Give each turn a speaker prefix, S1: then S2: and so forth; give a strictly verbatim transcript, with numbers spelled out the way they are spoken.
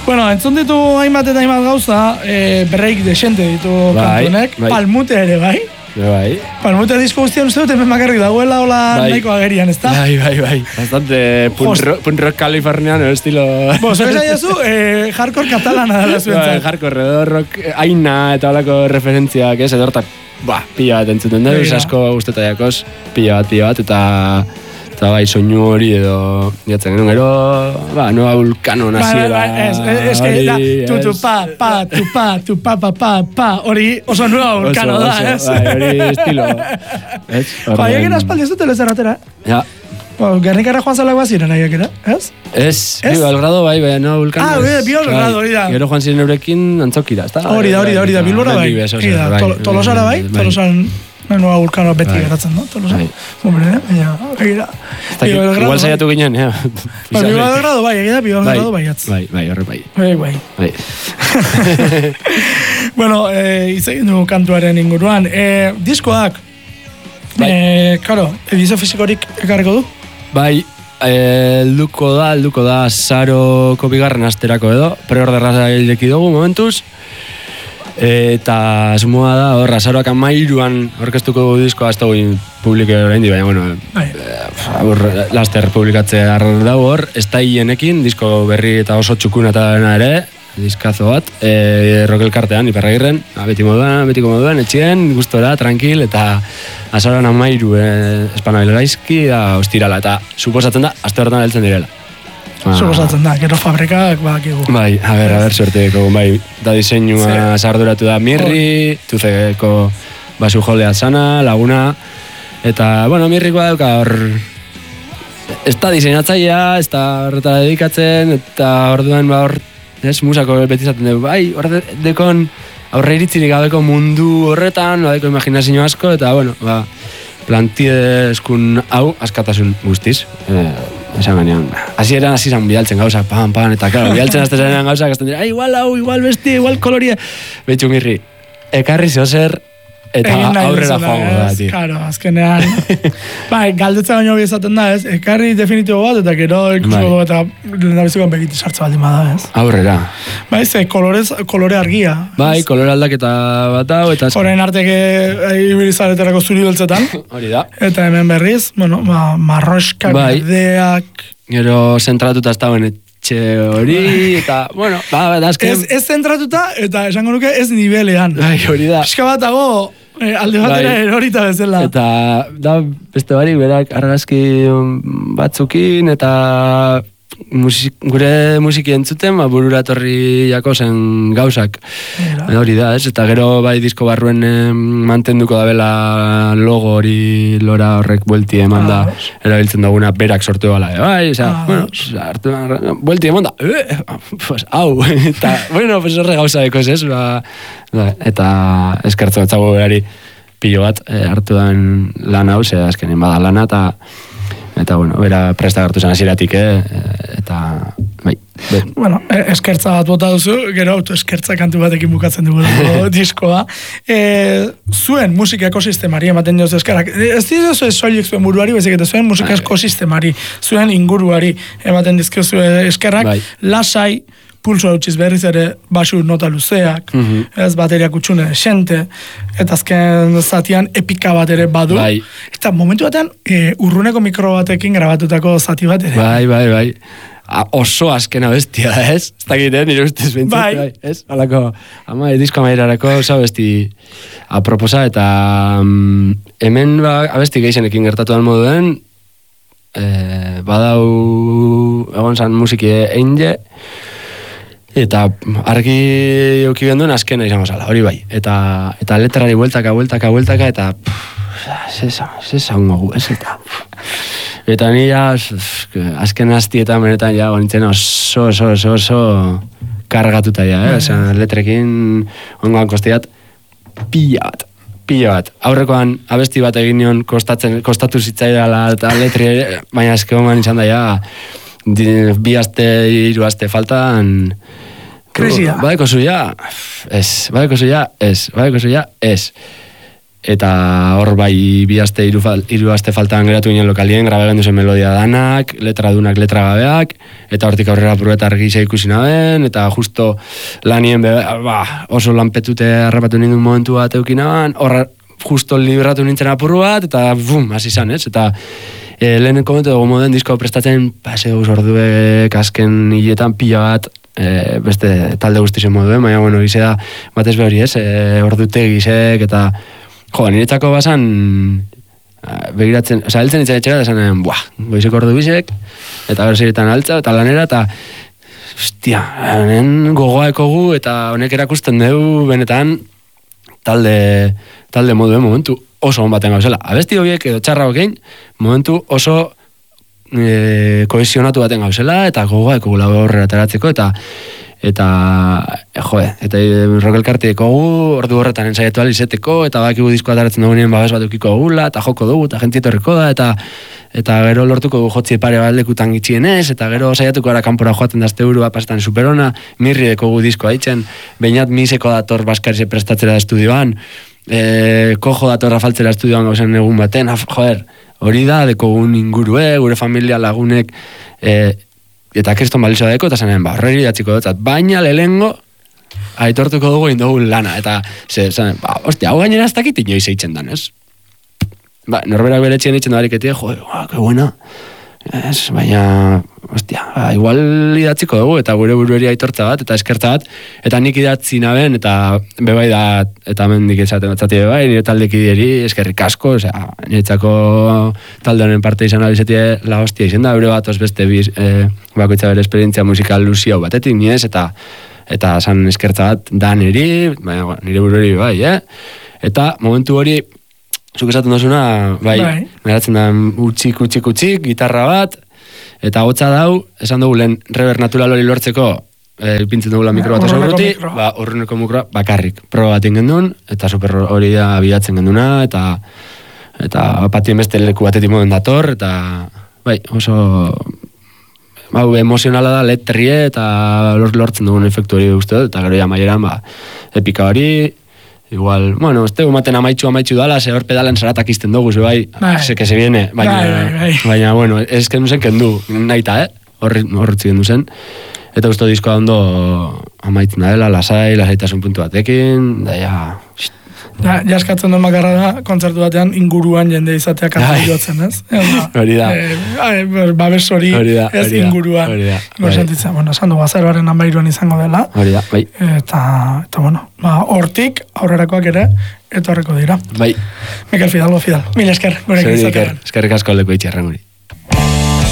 S1: Bueno, entzun ditu hainbat eta hainbat gauza, eh, berreik desente ditu kantunek, bai. Palmute ere, bai?
S2: Bai.
S1: Palmute disko guztian uste dut, hemen bakarrik dagoela, hola bai. Nahiko agerian, ez da?
S2: Bai, bai, bai. Bastante punk rock, punk rock californiano, estilo...
S1: Bo, zure zaiazu, eh, hardcore katalana dela zuentzat.
S2: Bai, hardcore, edo rock, aina eta holako referentziak, ez, edo hortak, ba, pila bat entzuten dut, asko guzteta jakoz, pila bat, pila bat, eta... Eta bai, soinu hori edo jatzen genuen gero, ba, Nueva Vulcano naziera.
S1: Ba, ba, ez, ez, que da, tu, tu, pa, pa, tu, pa, tu, pa, pa, pa, pa, hori oso Nueva Vulcano da, ez?
S2: Bai, hori estilo.
S1: Ba, egin aspaldi ez dut telezeratera.
S2: Ja.
S1: Gernikara joan zalak baziren nahiak era, ez?
S2: Ez, bi Belgrado, bai, bai, Nueva Vulcano.
S1: Ah, bi Belgrado, hori da.
S2: Gero joan ziren eurekin antzokira, ez da?
S1: Hori da, hori da, hori da, Bilbora bai. Tolosara bai, Tolosan... Nueva Vulcano beti geratzen, no? Tolosa. Hombre, eh? Baina, egira.
S2: Igual saiatu ginen, ja.
S1: Ba, Bi Belgrado bai, egira, Bi Belgrado bai atz.
S2: Bai, bai, horre bai.
S1: Bai, bai.
S2: Bai.
S1: Bueno, izegin du kantuaren inguruan. Diskoak, karo, edizio fizikorik ekarriko du?
S2: Bai, helduko da, helduko da, Saroko bigarren asterako edo, preorderra ileki dugu momentuz, eta asmoa da, horra, Saroak amairuan orkestuko diskoa ez dugu publike orain di, baina, bueno, eh, laster publikatze dago hor, ez da hienekin, disko berri eta oso txukuna eta ere, diskazo bat, e, rokelkartean, Iparragirren, beti moduan, betiko moduan, etxien, gustora, tranquil, eta azaroan amairu e, espanabil gaizki, da, ostirala, eta suposatzen da, aste horretan heltzen direla.
S1: Suposatzen da, gero fabrikak badakigu.
S2: Bai, a ber, a ber, suerteko, bai, da diseinua sarduratu da Mirri, Tuzeko basu jolea Sana, Laguna, eta, bueno, Mirrikoa dauka hor, ez da diseinatzaia, ez da horretara dedikatzen, eta orduan, ba, hor, ez, musako beti zaten dugu, bai, hor dekon aurre iritzirik gabeko mundu horretan, badeko imaginazio asko, eta, bueno, ba, plantidezkun hau askatasun guztiz, eh, esan ganean. Asi eran, asi zan bidaltzen gauza, pan, pan, eta claro, bidaltzen azte zanean gauza, que dira, igual hau, igual besti, igual koloria. Betxu Mirri, ekarri zeozer, eta aurrera joango da, tio.
S1: Claro, azkenean. Bai, galdetza baino esaten da, ez? Ekarri definitibo bat, eta gero ikusko eta lehendabizikoan begiti sartza baldin bada, ez?
S2: Aurrera.
S1: Bai, ze kolore argia.
S2: Bai, kolore aldaketa bat hau, eta...
S1: Horein arteke ibirizareterako zuri beltzetan.
S2: Hori da.
S1: Eta hemen berriz, bueno, marroskak, berdeak...
S2: Gero zentratuta ez dauen etxe hori, eta, bueno, ba, da, azken... Ez,
S1: ez zentratuta, eta esango nuke ez nivelean.
S2: Bai, hori da.
S1: Piska bat dago, eh, alde batera bai. Erorita bezala.
S2: Eta, da, beste barik, berak argazki batzukin, eta musik, gure musiki entzuten, ba, burura torri jako zen gauzak. Era. Hori da, ez? Eta gero, bai, disko barruen eh, mantenduko da bela logo hori lora horrek buelti eman da, ah, erabiltzen duguna berak sortu bala. Bai, oza, ah, bueno, hartu, buelti eman da, eh, pues, hau, eta, bueno, pues horre gauza deko, ez? Ba, eta eskertzu batzago berari pilo bat eh, hartu dan lan hau, ze azkenen bada lana, eta eta, bueno, bera presta gartu zen aziratik, eh? Eta, bai. Be.
S1: Bueno, eskertza bat bota duzu, gero auto eskertza kantu batekin bukatzen dugu diskoa. E, zuen musika ekosistemari ematen joz eskerrak. Ez dizu ez soilik zuen buruari, bezik eta zuen musika ekosistemari, zuen inguruari ematen dizkiozu eskerrak, bai. Lasai, pulso hautziz berriz ere basu nota luzeak, mm-hmm. ez bateria kutsune desente, eta azken zatian epika bat ere badu. Bai. Eta momentu batean, e, urruneko mikro batekin grabatutako zati bat ere.
S2: Bai, bai, bai. A, oso azkena bestia, ez? Ez dakit, eh? Nire ustez bintzat, bai. Bai, ez? Halako, ama, disko amairarako oso abesti aproposa, eta um, hemen ba, abesti gehienekin gertatu dan moduen, eh, badau egon zan musiki einge, eta argi euki genduen azkena izango zala, hori bai. Eta, eta letrari bueltaka, bueltaka, bueltaka, eta zesa ungo gu, ez eta... Eta nira azken hastietan benetan ja onitzen oso, oso, oso, oso kargatuta ja, eh? Osa, letrekin ongoan kostiat pila bat, pila bat. Aurrekoan abesti bat egin nion kostatzen, kostatu zitzaidala eta letri, baina ezke ongoan izan da ja bi aste, hiru aste faltan...
S1: Kresia.
S2: Badeko zu ja, ez, badeko zu ja, ez, badeko zu ja, ez. eta hor bai bi aste, hiru, hiru aste faltan geratu ginen lokalien, grabe gendu zen melodia danak, letra dunak, letra gabeak, eta hortik aurrera pruetar gisa ikusi naben, eta justo lanien be, ba, oso lanpetute harrapatu nindun momentu bat eukinaban, horra justo libratu nintzen apurru bat, eta bum, hasi zan, ez? Eta e, lehenen komentu dugu moden disko prestatzen, pase guz orduek, azken hiletan pila bat, e, beste talde guztizen moduen, baina, bueno, gize da, batez behori, ez? E, ordute gizek, eta jo, niretzako basan begiratzen, oza, heltzen nintzen etxera, eta zanen, buah, goizeko ordu bizek, eta berzeretan altza, eta lanera, eta ostia, honen gogoa ekogu, eta honek erakusten dugu, benetan, talde, talde moduen momentu oso hon baten gauzela. Abesti horiek edo txarra hokein, momentu oso e, kohesionatu baten gauzela, eta gogoa ekogula horrela ateratzeko, eta eta, joe, eta rokelkarteko gu, ordu horretan ensaiatu alizeteko, eta bakigu diskoa ataratzen dugunean babes bat eukiko gula, eta joko dugu, eta jentieto horreko da, eta eta gero lortuko du jotzi pare bat lekutan gitxienez, eta gero saiatuko gara kanpora joaten dazte burua pasetan superona, mirri deko gu diskoa haitzen, bainat miseko dator baskarize prestatzera estudioan, e, kojo datorra faltzera estudioan gauzen egun baten, af, joder, hori da, deko gun ingurue, gure familia lagunek, e, eta kriston balizoa deko, eta zanen, ba, horreri datziko dutzat, baina lehengo aitortuko dugu indogun lana, eta ze, zanen, ba, ostia, hau gainera ez dakit inoiz eitzen dan, ez? Ba, norberak beretxien eitzen da bariketie, jo, ba, que buena, ez, baina, ostia, ba, igual idatziko dugu, eta gure burueri aitortza bat, eta eskertza bat, eta nik idatzi naben, eta bebai da, eta mendik ezaten batzati bebai, nire taldekideri eskerrik asko, osea, niretzako talde honen parte izan alizetie la hostia izen da, eure bat osbeste biz, e, bakoitza bere esperientzia musikal luziau batetik, niez, eta eta san eskertza bat da niri, baina nire burueri bai, eh? Eta momentu hori, zuk esaten dozuna, bai, bai. Geratzen da utxik, utxik, utxik, gitarra bat, eta hotza dau, esan dugu lehen rever natural hori lortzeko, e, pintzen dugula mikro bat oso urruti, ba, urruneko mikroa bakarrik, proba bat ingendun, eta super hori da bilatzen genduna, eta eta patien beste leku batetik moden dator, eta bai, oso hau emozionala da, letrie, eta lortzen dugun efektu hori uste dut, eta gero ja maieran, ba, epika hori, igual, bueno, este umaten amaitxu amaitxu dala, ze hor pedalen zaratak izten dugu, ze bai, bai. Se que se viene, baina, bai, bai, bai. Baina, bueno, ez que nuzen kendu, naita, eh? Horretzi gendu zen. Eta usto diskoa ondo amaitzen dela, lasai, lasaitasun puntu batekin, da ja...
S1: Ja, jaskatzen duen bakarra da, kontzertu batean inguruan jende izatea kantu jotzen, ez?
S2: Hori da.
S1: E, babes hori, ez inguruan. Hori da. Gozentitzen, bueno, esan dugu, azaroaren amairuan izango dela.
S2: Hori da, bai.
S1: Eta, eta bueno, ba, hortik, aurrerakoak ere, etorreko dira.
S2: Bai.
S1: Mikel Fidalgo, Fidal. Mil esker, gurekin izatean.
S2: Eskerrik asko leku itxerren guri.